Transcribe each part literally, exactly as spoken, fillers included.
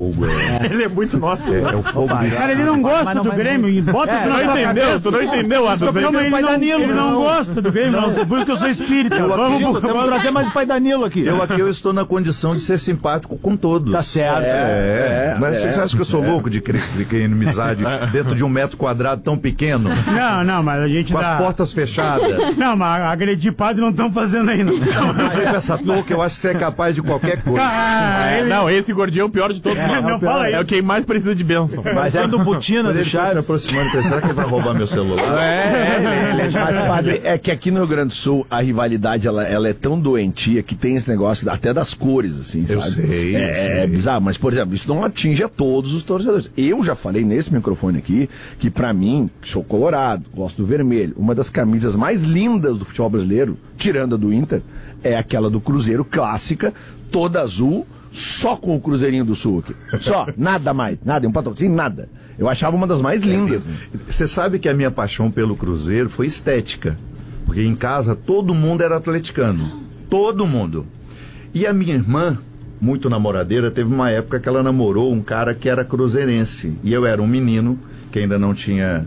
Hugo é... Ele é muito nosso. É, é o fogo do Cara, ele não gosta do Grêmio. Bota isso na tua cabeça. Tu não entendeu, Adams. Ele não, ele não gosta do Grêmio, não. Por isso que eu sou espírita. Vamos, vamos trazer mais o pai Danilo aqui. Eu aqui eu estou na condição de ser simpático com todos. Tá certo. É, é. Mas é, vocês acham que eu sou louco de criar inimizade dentro de um metro quadrado tão pequeno? Não, não, mas a gente Com dá... as portas fechadas. Não, mas agredir padre não estão fazendo ainda. Eu sei com essa touca, eu acho que você é capaz de qualquer coisa. Ah, ele... Não, esse gordinho é o pior de todos. É, não fala é o quem mais precisa de bênção. Mas é do Butina, do Ele está se Chaves. aproximando, será que ele vai roubar meu celular? É, ele é Mas, padre, é que aqui no Rio Grande do Sul a rivalidade ela, ela é tão doentia que tem esse negócio até das cores, assim, Eu sabe? sei, É, eu sei. é bizarro, mas, por exemplo, isso não atinge a todos os torcedores. Eu já falei nesse microfone aqui que, pra mim, sou colorado, gosto do vermelho, uma das camisas mais lindas do futebol brasileiro, tirando a do Inter, é aquela do Cruzeiro clássica, toda azul, só com o Cruzeirinho do Sul aqui. Só, nada mais, nada, um patrocínio, nada. Eu achava uma das mais lindas. Né? Você sabe que a minha paixão pelo Cruzeiro foi estética. Porque em casa todo mundo era atleticano. Todo mundo. E a minha irmã, muito namoradeira, teve uma época que ela namorou um cara que era cruzeirense. E eu era um menino que ainda não tinha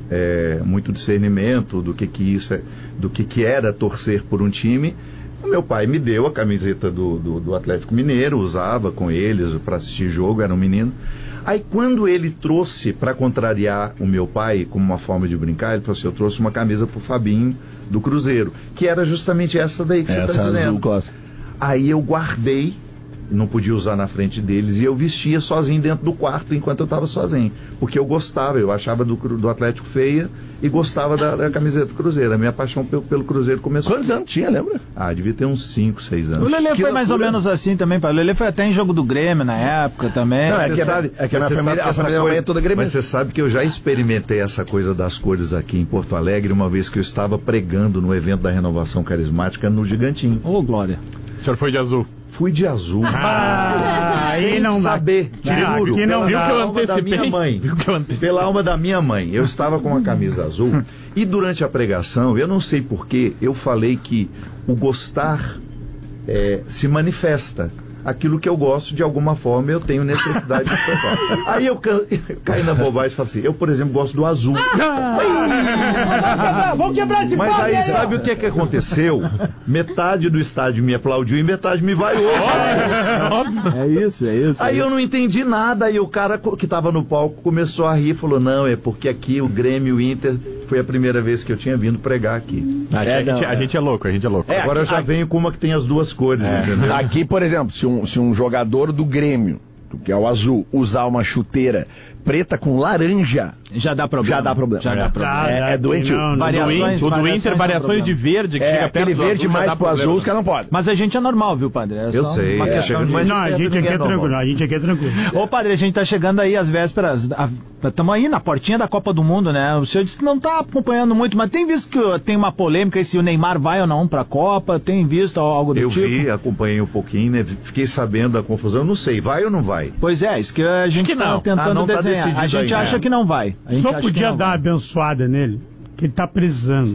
é, muito discernimento do que que isso é, do que que era torcer por um time. O meu pai me deu a camiseta do, do, do Atlético Mineiro, usava com eles para assistir jogo, era um menino. Aí quando ele trouxe, para contrariar o meu pai, como uma forma de brincar, ele falou assim, eu trouxe uma camisa pro Fabinho do Cruzeiro, que era justamente essa daí que você está dizendo. Azul clássica. Aí eu guardei, não podia usar na frente deles, e eu vestia sozinho dentro do quarto enquanto eu estava sozinho, porque eu gostava, eu achava do, do Atlético feia e gostava da, da camiseta do Cruzeiro. A minha paixão pelo, pelo Cruzeiro começou. Quantos anos tinha, lembra? Ah, devia ter uns cinco, seis anos. O Lelê Que foi mais ou loucura. menos assim também, pai. O Lelê foi até em jogo do Grêmio na época também. Não, é Você que a- sabe, é que a minha você família- sabe a essa família da minha mãe é toda gremista. Mas você sabe que eu já experimentei essa coisa das cores aqui em Porto Alegre, uma vez que eu estava pregando no evento da Renovação Carismática no Gigantinho. Ô, Glória. O senhor foi de azul. Fui de azul. Ah, aí sem não dá. saber. Ah, Juro, aqui não pela dá. Viu que eu alma da antecipei? minha mãe. Viu que eu antecipei? Pela alma da minha mãe. Eu estava com a camisa azul e durante a pregação, eu não sei porquê, eu falei que o gostar é, se manifesta. Aquilo que eu gosto, de alguma forma, eu tenho necessidade de expressar. Aí eu, ca... eu caí na bobagem e falei assim, eu, por exemplo, gosto do azul. Vamos quebrar esse Mas aí, sabe o que é que aconteceu? Metade do estádio me aplaudiu e metade me vaiou. É isso, é isso. Aí eu não entendi nada, aí o cara co- que tava no palco começou a rir e falou, não, é porque aqui o Grêmio e o Inter foi a primeira vez que eu tinha vindo pregar aqui. A, É, gente, não, a é. gente é louco, a gente é louco. É, Agora eu já aqui- venho com uma que tem as duas cores, entendeu? Aqui, por exemplo, se um, se um jogador do Grêmio, que é o azul, usar uma chuteira preta com laranja, Já dá problema. já dá problema. Já dá problema. Tá, É, dá, é doentio. não, não. Variações, O do Inter, variações variações de verde, que É, chega perto aquele do verde azul, já mais dá pro problema. azul, os caras não podem. Mas a gente é normal, viu, padre? É Eu só sei, uma é, questão chegando de... mais- Não, a gente aqui é tranquilo, a gente aqui é tranquilo. Ô, padre, a gente tá chegando aí às vésperas. Estamos aí na portinha da Copa do Mundo, né? O senhor disse que não tá acompanhando muito, mas tem visto que tem uma polêmica aí se o Neymar vai ou não pra Copa? Tem visto algo do Eu tipo? vi, acompanhei um pouquinho, né? Fiquei sabendo da confusão, não sei, vai ou não vai? Pois é, isso que a gente que tá não. tentando Ah, não tá desenhar. decidido A gente ainda. acha que não vai. A gente Só acha que podia não dar uma vai. abençoada nele, que ele tá precisando.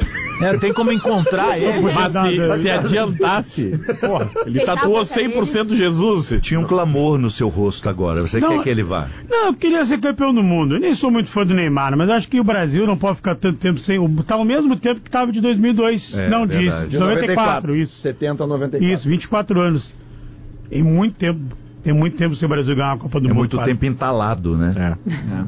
É, tem como encontrar ele. Mas se, Nada. se adiantasse, porra, ele tatuou cem por cento Jesus. Tinha um clamor no seu rosto agora, você Não, quer que ele vá? Não, eu queria ser campeão do mundo. Eu nem sou muito fã do Neymar, mas acho que o Brasil não pode ficar tanto tempo sem. Tá ao mesmo tempo que estava de dois mil e dois. É, não, verdade. disse. De noventa e quatro, isso. setenta a noventa e quatro. Isso, vinte e quatro anos. Em muito tempo. Tem muito tempo se o Brasil ganhar a Copa do É Mundo. muito padre. tempo entalado, né?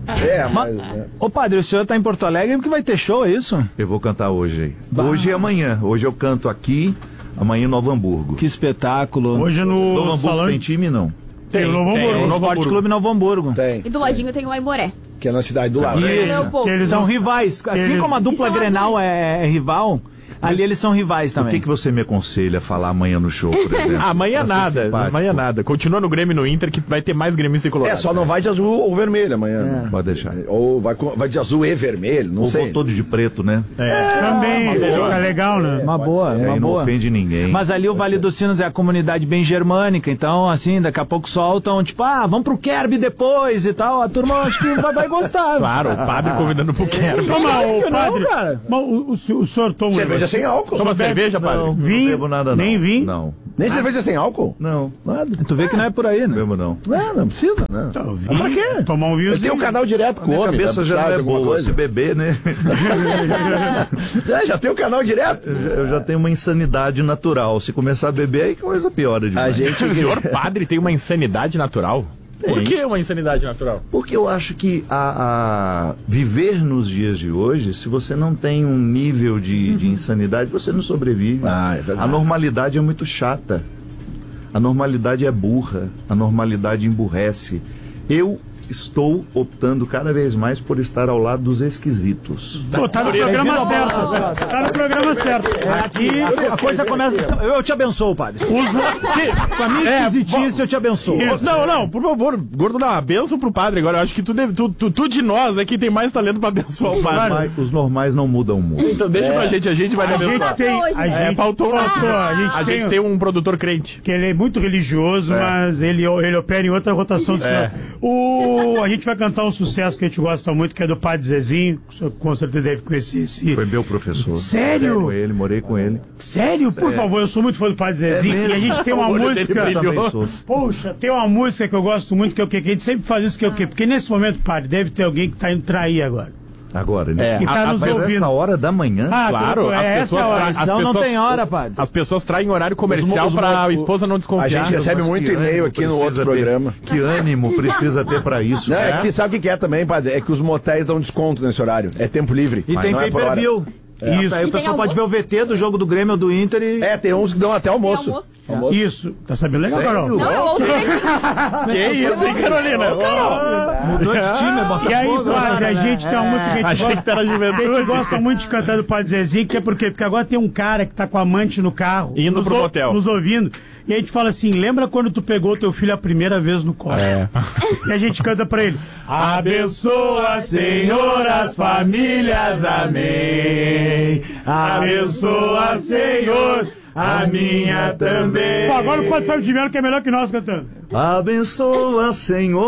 É, Mas, mas... é. ô, padre, o senhor tá em Porto Alegre porque vai ter show, é isso? Eu vou cantar hoje aí. Hoje e amanhã. Hoje eu canto aqui, amanhã em Novo Hamburgo. Que espetáculo. Hoje Novo no Hamburgo salão. tem time, não? Tem o Novo tem, Hamburgo. o O Novo Esporte Hamburgo. Clube Novo Hamburgo. Tem, E do ladinho tem o Aimoré. que é na cidade do lado. Isso, Meu que eles São são rivais. Assim eles- como a dupla E são Grenal azuis. é, é rival, ali eles são rivais O também. que, que você me aconselha a falar amanhã no show, por exemplo? Amanhã Pra ser nada, simpático? amanhã nada. Continua no Grêmio e no Inter, que vai ter mais gremista e colorado. É, só não vai de azul ou vermelho amanhã. né? Pode deixar. Ou vai, com- vai de azul e vermelho, não Ou sei. vou todo de preto, né? Também, fica legal, né? Uma boa, E uma aí não boa. ofende ninguém. Mas ali o Vale dos Sinos é a comunidade bem germânica, então assim, daqui a pouco soltam, tipo, ah, vamos pro Kerb depois e tal, a turma acho que vai, vai gostar. Claro, o padre convidando pro Quero. Não, mas o Não, padre. cara. Mas o, o, o senhor toma. Cerveja sem álcool. Toma bebe- cerveja, padre? Não, Vinho, não bebo nada, não. nem vinho? Não. Nem cerveja sem álcool? Não, Nada. Tu vê que não é por aí, né? mesmo não. Não, não precisa, né? Mas pra quê? Tomar um vinho. Ele tem um canal direto com Minha o homem. cabeça tá já não precisado é de alguma boa, coisa? se beber, né? já, já tem o canal direto. Eu já, eu já tenho uma insanidade natural. Se começar a beber, aí coisa piora A demais. gente... O senhor padre tem uma insanidade natural? Tem. Por que uma insanidade natural? Porque eu acho que a, a viver nos dias de hoje, se você não tem um nível de, de insanidade, você não sobrevive. Ah, é verdade. A normalidade é muito chata. A normalidade é burra. A normalidade emburrece. Eu estou optando cada vez mais por estar ao lado dos esquisitos. Pô, tá no programa certo. Tá no programa certo. Aqui, A coisa começa. Então, eu te abençoo, padre. os... Com a minha É, esquisitice, eu te abençoo. Isso. Não, não, por favor, Gordo, dá uma benção pro padre agora. Eu acho que tu, deve, tu, tu, tu de nós aqui tem mais talento pra abençoar o padre. Normais- os normais não mudam o mundo. Então deixa pra gente, a gente vai A abençoar. gente tem... A É, gente faltou, faltou. A gente a tem... gente tem um produtor crente. Que ele é muito religioso, mas ele, ele opera em outra rotação do É. sinal. O, a gente vai cantar um sucesso que a gente gosta muito, que é do Padre Zezinho. O senhor com certeza deve conhecer esse. Foi meu professor. Sério? Morei com ele, morei com ele. Sério? Por favor, eu sou muito fã do Padre Zezinho. mesmo? E a gente tem uma O olho dele música. brilhou. Eu também sou. Poxa, tem uma música que eu gosto muito, que é o quê? Que a gente sempre faz isso, que é o quê? Porque nesse momento, Padre, deve ter alguém que tá indo trair agora. Agora, né? É, E tá a- a- nos Mas ouvindo. essa hora da manhã... Ah, Claro, tudo- as é essa pessoas a hora. tra- as Traição não pessoas- tem hora, padre. As pessoas traem horário comercial Os mo- pra os- a esposa não A desconfiar. gente recebe Mas muito que e-mail ânimo aqui no precisa outro ter- programa. Que ânimo precisa ter pra isso? Não, é né? que sabe o que que é também, padre? É que os motéis dão desconto nesse horário. É tempo livre. E mas tem não é por hora. pay-per-view. Isso. Aí o E tem pessoal pode ver o almoço? V T do jogo do Grêmio ou do Inter e. É, tem uns que dão até almoço. almoço. Almoço. Isso. Tá sabendo legal, Sério? Carol? Não, eu ouço bem. Que isso, hein, Carolina? Mudou de time, E aí, Botafogo. Padre, a gente tem uma música que a gente Achei gosta. que era A gente juventude. gosta muito de cantar do Padre Zezinho, que é por quê? Porque agora tem um cara que tá com a amante no carro. Indo nos pro ou- motel. Nos ouvindo. E a gente fala assim, lembra quando tu pegou teu filho a primeira vez no colo? É. E a gente canta pra ele. Abençoa, Senhor, as famílias, amém. Abençoa, Senhor, a minha também. Pô, agora o Padre Fábio de Melo que é melhor que nós cantando. Abençoa, Senhor.